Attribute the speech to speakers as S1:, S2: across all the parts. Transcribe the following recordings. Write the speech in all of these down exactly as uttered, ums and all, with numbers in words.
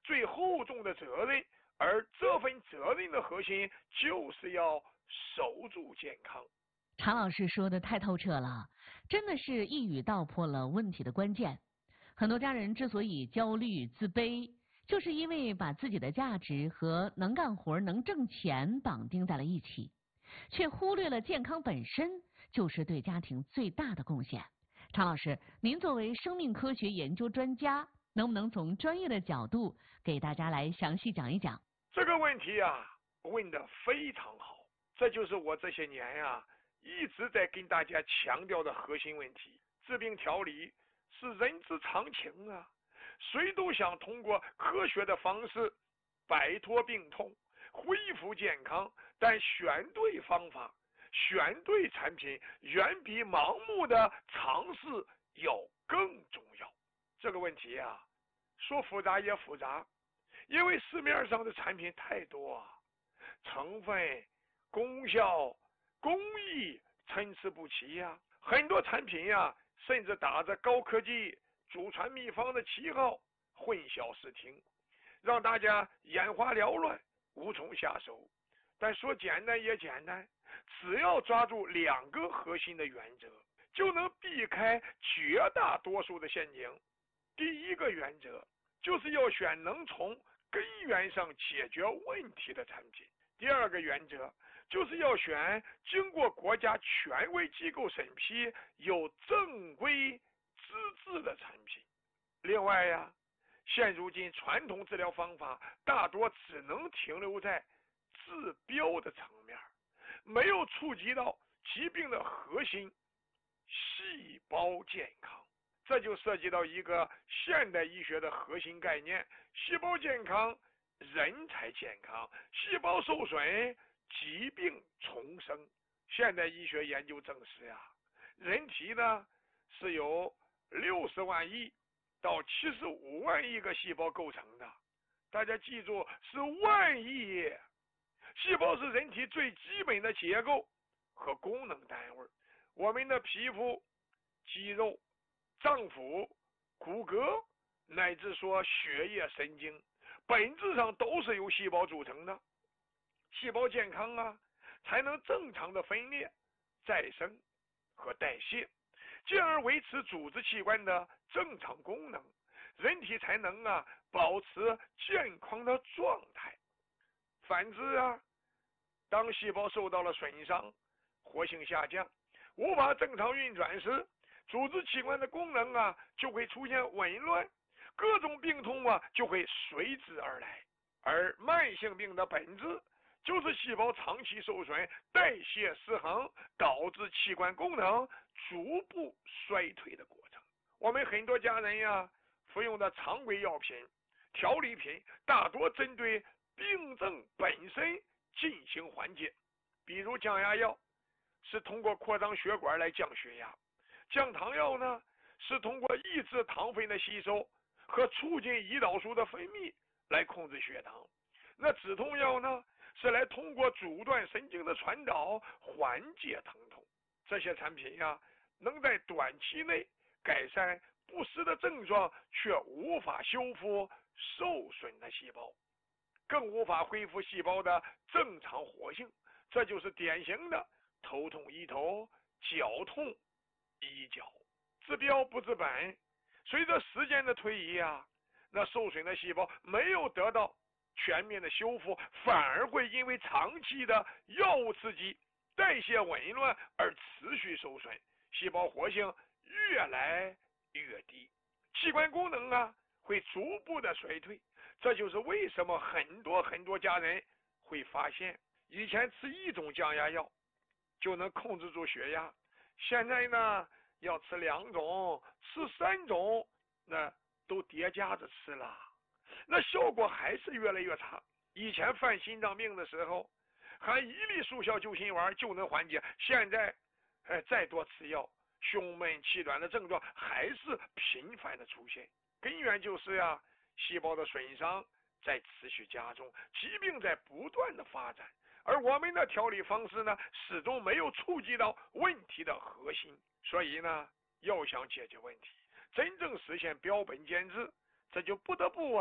S1: 最厚重的责任，而这份责任的核心就是要守住健康。
S2: 常老师说的太透彻了，真的是一语道破了问题的关键。很多家人之所以焦虑自卑，就是因为把自己的价值和能干活能挣钱绑定在了一起，却忽略了健康本身就是对家庭最大的贡献。常老师，您作为生命科学研究专家，能不能从专业的角度给大家来详细讲一讲？
S1: 这个问题啊，问得非常好，这就是我这些年呀、啊、一直在跟大家强调的核心问题。治病调理是人之常情啊，谁都想通过科学的方式摆脱病痛，恢复健康，但选对方法，选对产品，远比盲目的尝试要更重要。这个问题啊，说复杂也复杂，因为市面上的产品太多啊，成分、功效、工艺参差不齐呀、啊，很多产品呀、啊，甚至打着高科技、祖传秘方的旗号，混淆视听，让大家眼花缭乱，无从下手。但说简单也简单，只要抓住两个核心的原则，就能避开绝大多数的陷阱。第一个原则就是要选能从根源上解决问题的产品。第二个原则就是要选经过国家权威机构审批、有正规资质的产品。另外呀，现如今传统治疗方法大多只能停留在治标的层面，没有触及到疾病的核心——细胞健康。这就涉及到一个现代医学的核心概念：细胞健康，人才健康；细胞受损，疾病重生。现代医学研究证实呀，人体呢是由六十万亿到七十五万亿个细胞构成的。大家记住，是万亿。细胞是人体最基本的结构和功能单位。我们的皮肤、肌肉、脏腑、骨骼，乃至说血液、神经，本质上都是由细胞组成的。细胞健康啊，才能正常的分裂、再生和代谢，进而维持组织器官的正常功能，人体才能啊保持健康的状态。反之啊，当细胞受到了损伤，活性下降，无法正常运转时，组织器官的功能啊就会出现紊乱，各种病痛啊就会随之而来。而慢性病的本质就是细胞长期受损，代谢失衡，导致器官功能逐步衰退的过程。我们很多家人呀服用的常规药品、调理品，大多针对病症本身进行缓解。比如降压药是通过扩张血管来降血压，降糖药呢是通过抑制糖分的吸收和促进胰岛素的分泌来控制血糖。那止痛药呢是来通过阻断神经的传导缓解疼痛。这些产品呀能在短期内改善不适的症状，却无法修复受损的细胞，更无法恢复细胞的正常活性。这就是典型的头痛医头，脚痛医脚，治标不治本。随着时间的推移啊，那受损的细胞没有得到全面的修复，反而会因为长期的药物刺激、代谢紊乱而持续受损，细胞活性越来越低，器官功能啊会逐步的衰退。这就是为什么很多很多家人会发现，以前吃一种降压药就能控制住血压，现在呢要吃两种、吃三种，那都叠加着吃了，那效果还是越来越差。以前犯心脏病的时候，含一粒速效救心丸就能缓解，现在哎再多吃药，胸闷气短的症状还是频繁的出现。根源就是呀、啊，细胞的损伤在持续加重，疾病在不断的发展，而我们的调理方式呢，始终没有触及到问题的核心。所以呢，要想解决问题，真正实现标本兼治，这就不得不啊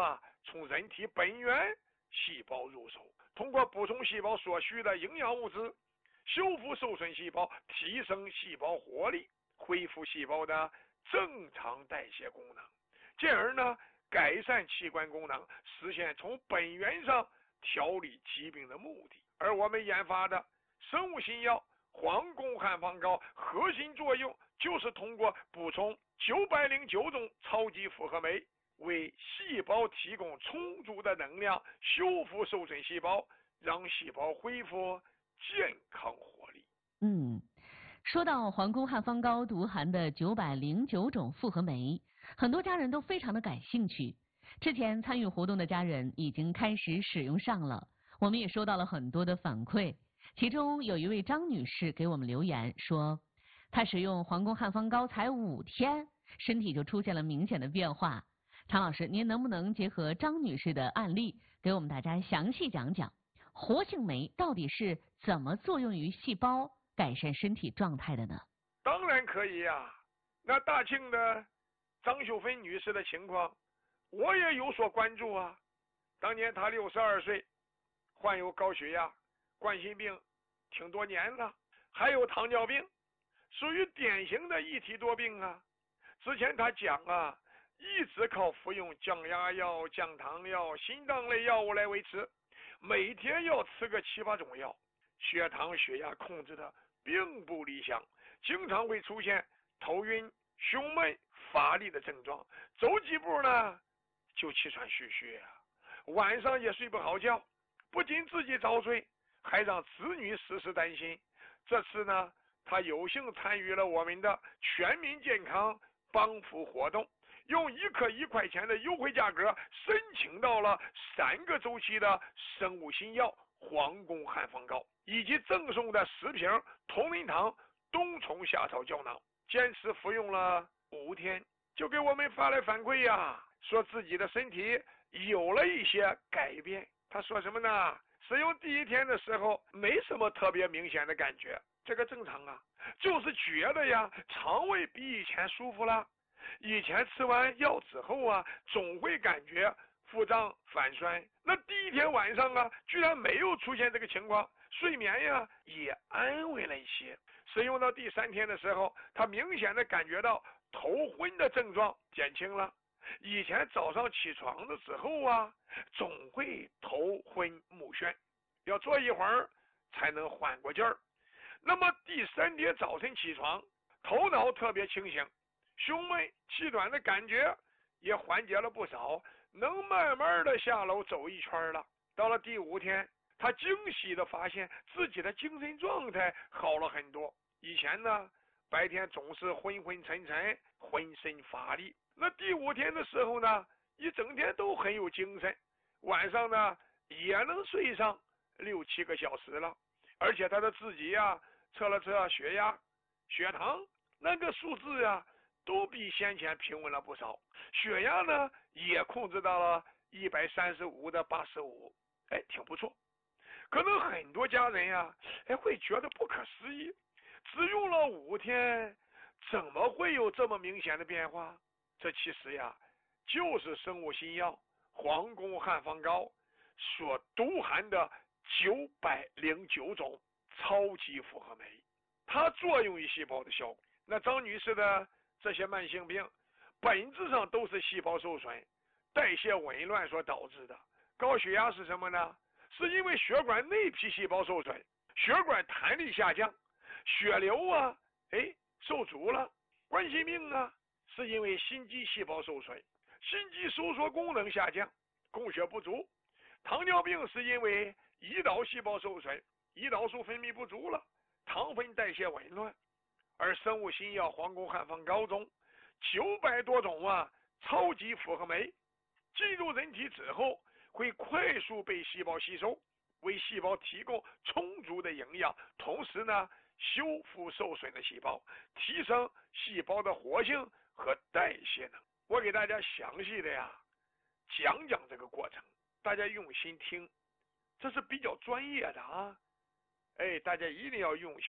S1: 从人体本源细胞入手，通过补充细胞所需的营养物质，修复受损细胞，提升细胞活力，恢复细胞的正常代谢功能，进而呢改善器官功能，实现从本源上调理疾病的目的。而我们研发的生物新药黄宫汉方膏，核心作用就是通过补充九百零九种超级复合酶，为细胞提供充足的能量，修复受损细胞，让细胞恢复健康活力。
S2: 嗯，说到皇宫汉方膏独含的九百零九种复合酶，很多家人都非常的感兴趣。之前参与活动的家人已经开始使用上了，我们也收到了很多的反馈。其中有一位张女士给我们留言说，她使用皇宫汉方膏才五天，身体就出现了明显的变化。常老师，您能不能结合张女士的案例，给我们大家详细讲讲活性酶到底是怎么作用于细胞，改善身体状态的呢？
S1: 当然可以呀、啊。那大庆的张秀芬女士的情况，我也有所关注啊。当年她六十二岁，患有高血压、冠心病，挺多年了，还有糖尿病，属于典型的一体多病啊。之前她讲啊，一直靠服用降压药、降糖药、心脏类药物来维持，每天要吃个七八种药，血糖、血压控制的并不理想，经常会出现头晕、胸闷、乏力的症状，走几步呢就气喘吁吁啊，晚上也睡不好觉，不仅自己遭罪，还让子女时时担心。这次呢，他有幸参与了我们的全民健康帮扶活动，用一克一块钱的优惠价格申请到了三个周期的生物新药皇宫汉方膏，以及赠送的十瓶同仁堂冬虫夏草胶囊。坚持服用了五天，就给我们发来反馈呀、啊，说自己的身体有了一些改变。他说什么呢？使用第一天的时候没什么特别明显的感觉，这个正常啊，就是觉得呀肠胃比以前舒服了。以前吃完药之后啊，总会感觉腹胀反酸，那第一天晚上啊，居然没有出现这个情况，睡眠呀也安稳了一些。使用到第三天的时候，他明显的感觉到头昏的症状减轻了。以前早上起床的时候啊，总会头昏目眩，要坐一会儿才能缓过劲儿。那么第三天早晨起床，头脑特别清醒，胸闷气短的感觉也缓解了不少，能慢慢的下楼走一圈了。到了第五天，他惊喜的发现自己的精神状态好了很多。以前呢，白天总是昏昏沉沉，浑身乏力。那第五天的时候呢，一整天都很有精神，晚上呢也能睡上六七个小时了。而且他的自己呀，测了测血压、血糖，那个数字呀，都比先前平稳了不少。血压呢也控制到了一百三十五的八十五，哎，挺不错。可能很多家人呀，哎，会觉得不可思议，只用了五天，怎么会有这么明显的变化？这其实呀，就是生物新药皇宫汉方膏所独含的九百零九种超级复合酶，它作用于细胞的效果。那张女士的这些慢性病，本质上都是细胞受损、代谢紊乱所导致的。高血压是什么呢？是因为血管内皮细胞受损，血管弹力下降，血流啊，哎，受阻了。冠心病啊，是因为心肌细胞受损，心肌收缩功能下降，供血不足。糖尿病是因为胰岛细胞受损，胰岛素分泌不足了，糖分代谢紊乱。而生物新药皇宫汉方膏中九百多种啊超级复合酶进入人体之后，会快速被细胞吸收，为细胞提供充足的营养，同时呢修复受损的细胞，提升细胞的活性和代谢能。我给大家详细的呀讲讲这个过程，大家用心听，这是比较专业的啊，哎，大家一定要用心。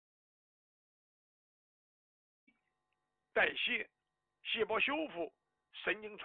S1: 代谢、细胞修复、 神经传